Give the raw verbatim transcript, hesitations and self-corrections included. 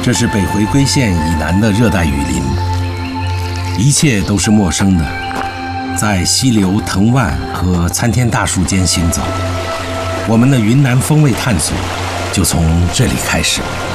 这是北回归线以南的热带雨林，一切都是陌生的，在溪流、藤蔓和参天大树间行走，我们的云南风味探索就从这里开始了。